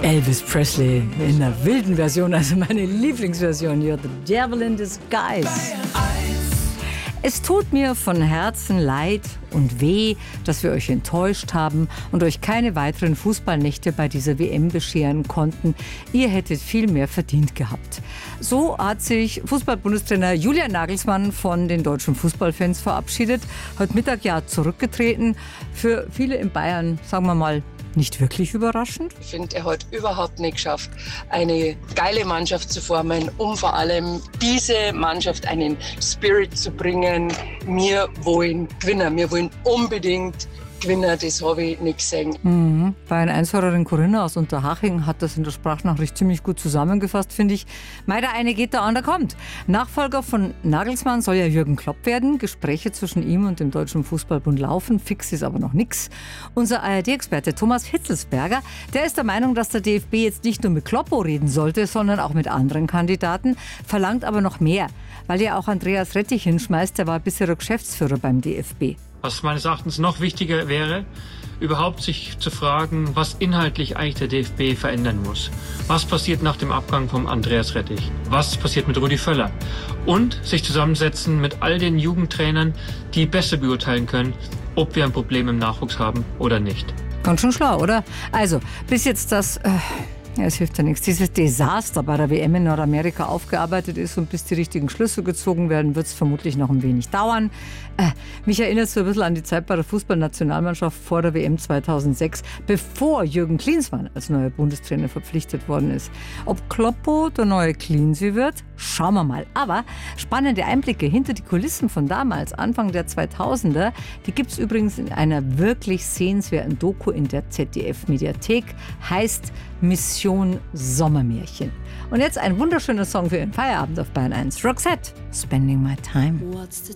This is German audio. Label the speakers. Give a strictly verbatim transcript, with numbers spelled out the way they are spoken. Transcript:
Speaker 1: Elvis Presley in der wilden Version, also meine Lieblingsversion. You're the devil in disguise. Es tut mir von Herzen leid und weh, dass wir euch enttäuscht haben und euch keine weiteren Fußballnächte bei dieser W M bescheren konnten. Ihr hättet viel mehr verdient gehabt. So hat sich Fußball-Bundestrainer Julian Nagelsmann von den deutschen Fußballfans verabschiedet. Heute Mittag ja zurückgetreten. Für viele in Bayern, sagen wir mal, nicht wirklich überraschend?
Speaker 2: Ich finde, er hat überhaupt nicht geschafft, eine geile Mannschaft zu formen, um vor allem diese Mannschaft einen Spirit zu bringen. Wir wollen gewinnen, wir wollen unbedingt gewinnen, das habe ich nicht gesehen.
Speaker 1: Mhm. Bayern eins-Hörerin Corinna aus Unterhaching hat das in der Sprachnachricht ziemlich gut zusammengefasst, finde ich. Mei, der eine geht, der andere kommt. Nachfolger von Nagelsmann soll ja Jürgen Klopp werden. Gespräche zwischen ihm und dem Deutschen Fußballbund laufen. Fix ist aber noch nichts. Unser A R D-Experte Thomas Hitzelsberger, der ist der Meinung, dass der D F B jetzt nicht nur mit Kloppo reden sollte, sondern auch mit anderen Kandidaten, verlangt aber noch mehr, weil ja auch Andreas Rettich hinschmeißt, der war bisher Geschäftsführer beim D F B.
Speaker 3: Was meines Erachtens noch wichtiger wäre, überhaupt sich zu fragen, was inhaltlich eigentlich der D F B verändern muss. Was passiert nach dem Abgang von Andreas Rettich? Was passiert mit Rudi Völler? Und sich zusammensetzen mit all den Jugendtrainern, die besser beurteilen können, ob wir ein Problem im Nachwuchs haben oder nicht.
Speaker 1: Ganz schön schlau, oder? Also, bis jetzt das... Äh Ja, es hilft ja nichts. Dieses Desaster bei der W M in Nordamerika aufgearbeitet ist und bis die richtigen Schlüsse gezogen werden, wird es vermutlich noch ein wenig dauern. Äh, mich erinnert es so ein bisschen an die Zeit bei der Fußballnationalmannschaft vor der W M zweitausendsechs, bevor Jürgen Klinsmann als neuer Bundestrainer verpflichtet worden ist. Ob Kloppo der neue Klinsi wird? Schauen wir mal. Aber spannende Einblicke hinter die Kulissen von damals, Anfang der zweitausender, die gibt es übrigens in einer wirklich sehenswerten Doku in der Z D F-Mediathek, heißt Mission Sommermärchen. Und jetzt ein wunderschöner Song für Ihren Feierabend auf Bayern eins. Roxette, Spending My Time.